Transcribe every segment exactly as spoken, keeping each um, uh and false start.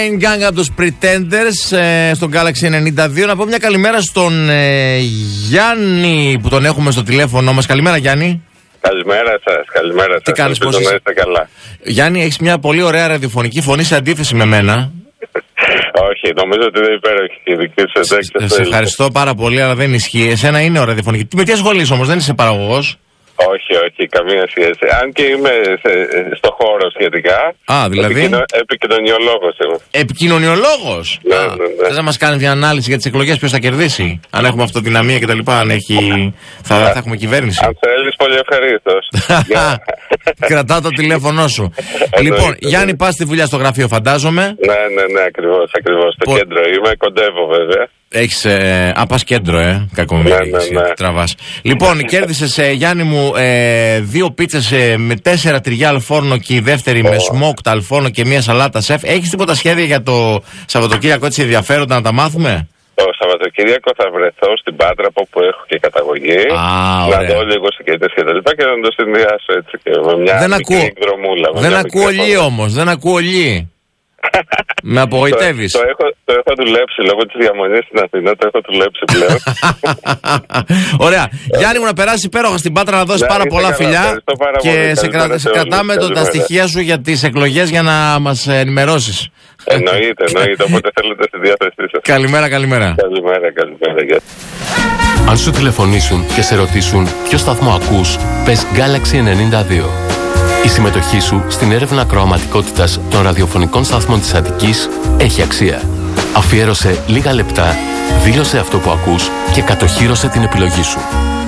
Gang από τους Pretenders ε, στον Galaxy ενενήντα δύο. Να πω μια καλημέρα στον ε, Γιάννη που τον έχουμε στο τηλέφωνο μας. Καλημέρα, Γιάννη. Καλημέρα σας, καλημέρα σας. Τι κάνεις, πώς είσαι? Καλά. Γιάννη, έχεις μια πολύ ωραία ραδιοφωνική φωνή σε αντίθεση με μένα. Όχι, νομίζω ότι δεν υπέροχη και η δική σου εντάξει. Σε ευχαριστώ πάρα πολύ, αλλά δεν ισχύει. Εσένα είναι ωραία ραδιοφωνική. Με τι ασχολείσαι όμως, δεν είσαι παραγωγός? Όχι, όχι, καμία σχέση. Αν και είμαι σε, στο χώρο σχετικά. Α, δηλαδή. Επικοινω, επικοινωνιολόγος είμαι. Επικοινωνιολόγος. Ναι, ναι, ναι. Θες να μας κάνεις μια ανάλυση για τις εκλογές, ποιος θα κερδίσει? Αν έχουμε αυτοδυναμία και τα λοιπά, αν έχει... θα, θα έχουμε κυβέρνηση. Αν θέλεις, πολύ ευχαρίστως. Κρατάω το τηλέφωνό σου. Λοιπόν, Γιάννη, πας στη δουλειά στο γραφείο, φαντάζομαι. Ναι, ναι, ναι, ακριβώς, ακριβώς. Στο Πο... κέντρο είμαι, κοντεύω βέβαια. Έχεις. Ε, α, πας κέντρο, ε. Κακομοίρη. Ναι, ναι, ναι. Τραβάς. Λοιπόν, κέρδισες, ε, Γιάννη μου, ε, δύο πίτσες ε, με τέσσερα τυριά αλφόρνο και η δεύτερη oh. με smoked αλφόρνο και μία σαλάτα σεφ. Έχεις τίποτα σχέδια για το Σαββατοκύριακο, έτσι ενδιαφέροντα να τα μάθουμε? Το Σαββατοκύριακο θα βρεθώ στην Πάτρα από όπου έχω και καταγωγή. Ah, να δω λίγο συγκέντρες και τα λοιπά και να το συνδυάσω έτσι και με μια δεν μικρή ακούω. εκδρομούλα. Δεν ακούω λί όμως, δεν ακούω λί. Με απογοητεύεις. Το, το, έχω, το έχω δουλέψει λόγω της διαμονής στην Αθήνα, το έχω δουλέψει πλέον. Ωραία. Γιάννη μου, να περάσει υπέροχα στην Πάτρα, να δώσεις πάρα πολλά φιλιά. Πάρα και πολύ, σε, κρα... σε κρατάμε το, τα στοιχεία σου για τις εκλογές για να μας ενημερώσεις. Εννοείται, εννοείται. Όποτε θέλετε στη διάθεσή σας. Καλημέρα, καλημέρα. Καλημέρα, καλημέρα. Αν σου τηλεφωνήσουν και σε ρωτήσουν ποιο σταθμό ακούς, πες Galaxy ενενήντα δύο. Η συμμετοχή σου στην έρευνα ακροαματικότητας των ραδιοφωνικών σταθμών της Αττικής έχει αξία. Αφιέρωσε λίγα λεπτά, δήλωσε αυτό που ακούς και κατοχύρωσε την επιλογή σου.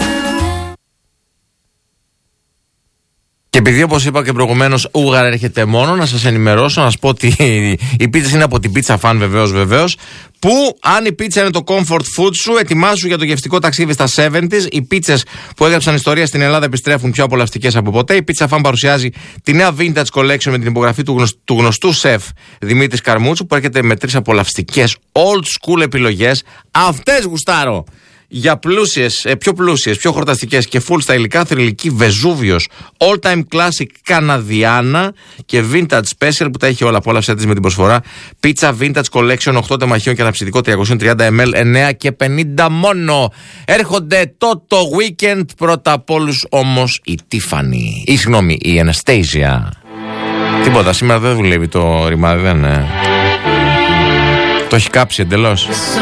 Και επειδή, όπως είπα και προηγουμένως, Ούγαρα έρχεται μόνο, να σας ενημερώσω, να σας πω ότι οι πίτσες είναι από την Pizza Fan, βεβαίως, βεβαίως. Που αν η πίτσα είναι το comfort food σου, ετοιμάσου για το γευστικό ταξίδι στα εβδομήντα. Οι πίτσες που έγραψαν ιστορία στην Ελλάδα επιστρέφουν πιο απολαυστικές από ποτέ. Η Pizza Fan παρουσιάζει τη νέα Vintage Collection με την υπογραφή του, γνωστού, του γνωστού σεφ Δημήτρης Καρμούτσου, που έρχεται με τρεις απολαυστικές old school επιλογές. Αυτές γουστάρω! Για πλούσιες, πιο πλούσιες, πιο χορταστικές και full στα υλικά, θρυλική Βεζούβιος, all time classic Καναδιάνα και vintage special που τα έχει όλα. Απόλαυσέ της με την προσφορά Pizza Vintage Collection οκτώ τεμαχίων και αναψυκτικό τριακόσια τριάντα μιλιλίτρα, εννέα και πενήντα μόνο. Έρχονται το το weekend, πρώτα από όλους όμως η Tiffany, ή συγγνώμη, η Anastasia. Τίποτα, σήμερα δεν δουλεύει το ρημάδι, δεν είναι. Το έχει κάψει εντελώς.